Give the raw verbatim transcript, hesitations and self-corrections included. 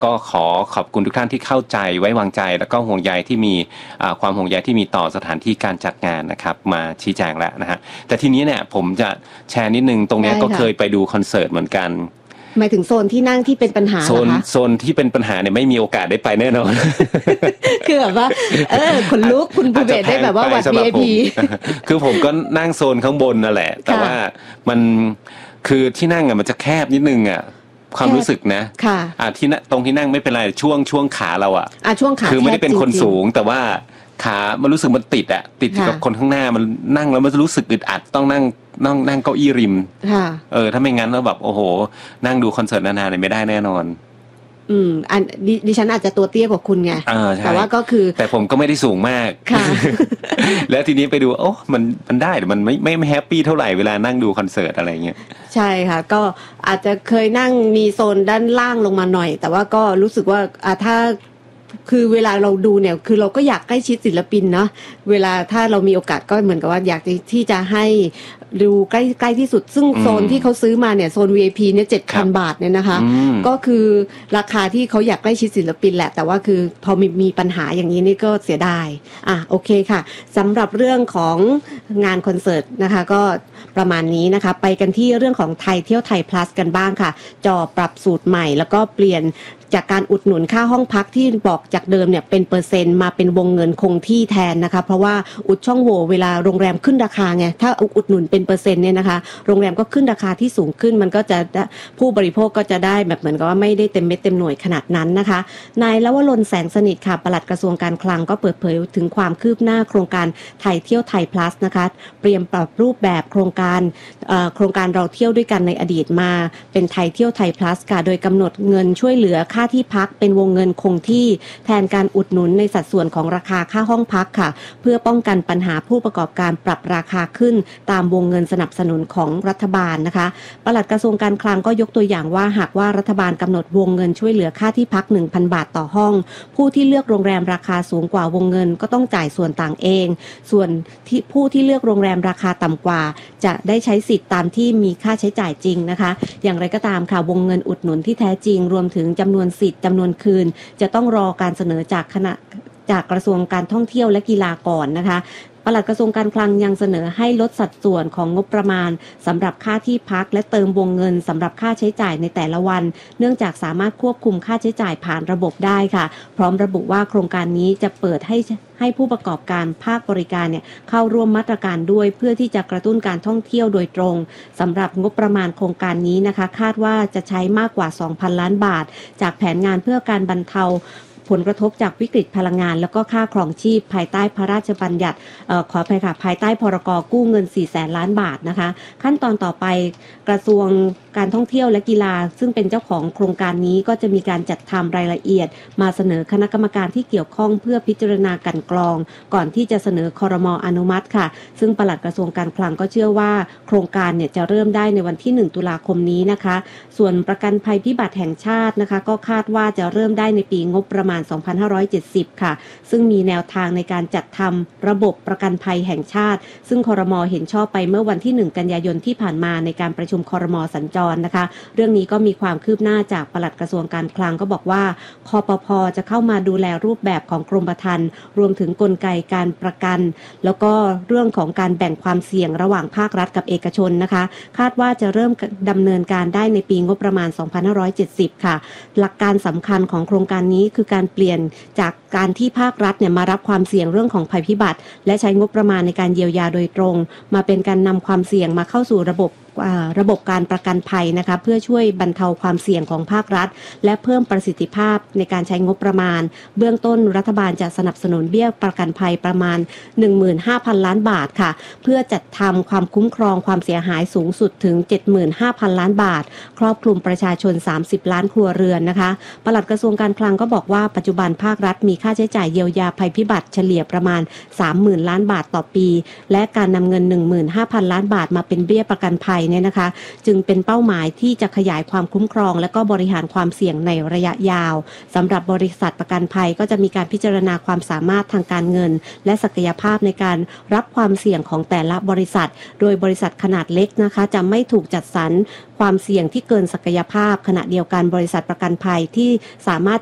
ก็ขอขอบคุณทุกท่านที่เข้าใจไว้วางใจแล้วก็ห่วงใยที่มีความห่วงใยที่มีต่อสถานที่การจัดงานนะครับมาชี้แจงแล้วนะฮะแต่ทีนี้เนี่ยผมจะแชร์นิดนึงตรงนี้ก็เคยไปดูคอนเสิร์ตเหมือนกันหมายถึงโซนที่นั่งที่เป็นปัญหาเหรอคะโซนโซนที่เป็นปัญหาเนี่ยไม่มีโอกาสได้ไปแน่นอนคือแบบว่าเออคนลุกคุณภูเบศได้แบบว่าวัด วี ไอ พีคือผมก็นั่งโซนข้างบนนั่นแหละแต่ว่ามันคือที่นั่งอ่ะมันจะแคบนิดนึงอ่ะความรู้สึกนะค่ะอ่าที่ตรงที่นั่งไม่เป็นไรช่วงช่วงขาเราอ่ะอ่าช่วงขาคือไม่ได้เป็นคนสูงแต่ว่าขามันรู้สึกมันติดอ่ะติดกับคนข้างหน้ามันนั่งแล้วมันรู้สึกอึดอัดต้องนั่งนั่งนั่งเก้าอี้ริมเออถ้าไม่งั้นแล้วแบบโอ้โหนั่งดูคอนเสิร์ตนานๆเนี่ยไม่ได้แน่นอนอืมอันดิฉันอาจจะตัวเตี้ยกว่าคุณไงแต่ว่าก็คือแต่ผมก็ไม่ได้สูงมากค่ะแล้วทีนี้ไปดูโอ้มันมันได้แต่มันไม่ไม่ไม่แฮปปี้เท่าไหร่เวลานั่งดูคอนเสิร์ตอะไรเงี้ยใช่ค่ะก็อาจจะเคยนั่งมีโซนด้านล่างลงมาหน่อยแต่ว่าก็รู้สึกว่าอ่าถ้าคือเวลาเราดูเนี่ยคือเราก็อยากใกล้ชิดศิลปินเนาะเวลาถ้าเรามีโอกาสก็เหมือนกับว่าอยากที่จะให้ดูใกล้ใกล้ที่สุดซึ่งโซนที่เขาซื้อมาเนี่ยโซน วี ไอ พี เนี่ย เจ็ดพัน บาทเนี่ยนะคะก็คือราคาที่เขาอยากใกล้ชิดศิลปินแหละแต่ว่าคือพอมีมีปัญหาอย่างนี้นี่ก็เสียดายอ่ะโอเคค่ะสำหรับเรื่องของงานคอนเสิร์ตนะคะก็ประมาณนี้นะคะไปกันที่เรื่องของไทยเที่ยวไทย plus กันบ้างค่ะจอปรับสูตรใหม่แล้วก็เปลี่ยนจากการอุดหนุนค่าห้องพักที่บอกจากเดิมเนี่ยเป็นเปอร์เซ็นต์มาเป็นวงเงินคงที่แทนนะคะเพราะว่าอุดช่องโหว่เวลาโรงแรมขึ้นราคาไงถ้าอุดหนุนเป็นเปอร์เซ็นต์เนี่ยนะคะโรงแรมก็ขึ้นราคาที่สูงขึ้นมันก็จะผู้บริโภคก็จะได้แบบเหมือนกับว่าไม่ได้เต็มเม็ดเต็มหน่วยขนาดนั้นนะคะนายลวรนแสงสนิทค่ะปลัดกระทรวงการคลังก็เปิดเผยถึงความคืบหน้าโครงการไทยเที่ยวไทย plus นะคะเตรียมปรับรูปแบบโครงการโครงการเราเที่ยวด้วยกันในอดีตมาเป็นไทยเที่ยวไทย plus ค่ะโดยกำหนดเงินช่วยเหลือค่าที่พักเป็นวงเงินคงที่แทนการอุดหนุนในสัดส่วนของราคาค่าห้องพักค่ะเพื่อป้องกันปัญหาผู้ประกอบการปรับราคาขึ้นตามวงเงินสนับสนุนของรัฐบาลนะคะปลัดกระทรวงการคลังก็ยกตัวอย่างว่าหากว่ารัฐบาลกำหนดวงเงินช่วยเหลือค่าที่พัก หนึ่งพัน บาทต่อห้องผู้ที่เลือกโรงแรมราคาสูงกว่าวงเงินก็ต้องจ่ายส่วนต่างเองส่วนที่ผู้ที่เลือกโรงแรมราคาต่ำกว่าจะได้ใช้สิทธิ์ตามที่มีค่าใช้จ่ายจริงนะคะอย่างไรก็ตามค่ะวงเงินอุดหนุนที่แท้จริงรวมถึงจำนวนสิทธิ์จำนวนคืนจะต้องรอการเสนอจากคณะจากกระทรวงการท่องเที่ยวและกีฬาก่อนนะคะปลัดกระทรวงการคลังยังเสนอให้ลดสัดส่วนของงบประมาณสำหรับค่าที่พักและเติมวงเงินสำหรับค่าใช้จ่ายในแต่ละวันเนื่องจากสามารถควบคุมค่าใช้จ่ายผ่านระบบได้ค่ะพร้อมระบุว่าโครงการนี้จะเปิดให้ให้ผู้ประกอบการภาคบริการเนี่ยเข้าร่วมมาตรการด้วยเพื่อที่จะกระตุ้นการท่องเที่ยวโดยตรงสำหรับงบประมาณโครงการนี้นะคะคาดว่าจะใช้มากกว่า สองพัน ล้านบาทจากแผนงานเพื่อการบรรเทาผลกระทบจากวิกฤตพลังงานแล้วก็ค่าครองชีพภายใต้พระราชบัญญัติเอ่อขออภัยค่ะภายใต้พรกกู้เงินสี่แสนล้านบาทนะคะขั้นตอนต่อไปกระทรวงการท่องเที่ยวและกีฬาซึ่งเป็นเจ้าของโครงการนี้ก็จะมีการจัดทำรายละเอียดมาเสนอคณะกรรมการที่เกี่ยวข้องเพื่อพิจารณากันกรองก่อนที่จะเสนอครม.อนุมัติค่ะซึ่งปลัดกระทรวงการคลังก็เชื่อว่าโครงการเนี่ยจะเริ่มได้ในวันที่หนึ่งตุลาคมนี้นะคะส่วนประกันภัยพิบัติแห่งชาตินะคะก็คาดว่าจะเริ่มได้ในปีงบประมาณสองพันห้าร้อยเจ็ดสิบค่ะซึ่งมีแนวทางในการจัดทำระบบประกันภัยแห่งชาติซึ่งครม.เห็นชอบไปเมื่อวันที่หนึ่งกันยายนที่ผ่านมาในการประชุมครม.สัญจรนะคะเรื่องนี้ก็มีความคืบหน้าจากปลัดกระทรวงการคลังก็บอกว่าคปภ.จะเข้ามาดูแลรูปแบบของกรมธรรม์รวมถึงกลไกการประกันแล้วก็เรื่องของการแบ่งความเสี่ยงระหว่างภาครัฐกับเอกชนนะคะคาดว่าจะเริ่มดำเนินการได้ในปีงบประมาณสองพันห้าร้อยเจ็ดสิบค่ะหลักการสำคัญของโครงการนี้คือการเปลี่ยนจากการที่ภาครัฐเนี่ยมารับความเสี่ยงเรื่องของภัยพิบัติและใช้งบประมาณในการเยียวยาโดยตรงมาเป็นการนำความเสี่ยงมาเข้าสู่ระบบระบบการประกันภัยนะคะเพื่อช่วยบรรเทาความเสี่ยงของภาครัฐและเพิ่มประสิทธิภาพในการใช้งบประมาณเบื้องต้นรัฐบาลจะสนับสนุนเบี้ยประกันภัยประมาณ หนึ่งหมื่นห้าพัน ล้านบาทค่ะเพื่อจัดทำความคุ้มครองความเสียหายสูงสุดถึง เจ็ดหมื่นห้าพัน ล้านบาทครอบคลุมประชาชนสามสิบล้านครัวเรือนนะคะปลัดกระทรวงการคลังก็บอกว่าปัจจุบันภาครัฐมีค่าใช้จ่ายเยียวยาภัยพิบัติเฉลี่ยประมาณ สามหมื่น ล้านบาทต่อปีและการนำเงิน หนึ่งหมื่นห้าพัน ล้านบาทมาเป็นเบี้ยประกันภัยยเนี่ยนะคะจึงเป็นเป้าหมายที่จะขยายความคุ้มครองและก็บริหารความเสี่ยงในระยะยาวสำหรับบริษัทประกันภัยก็จะมีการพิจารณาความสามารถทางการเงินและศักยภาพในการรับความเสี่ยงของแต่ละบริษัทโดยบริษัทขนาดเล็กนะคะจะไม่ถูกจัดสรรความเสี่ยงที่เกินศักยภาพขณะเดียวกันบริษัทประกันภัยที่สามารถ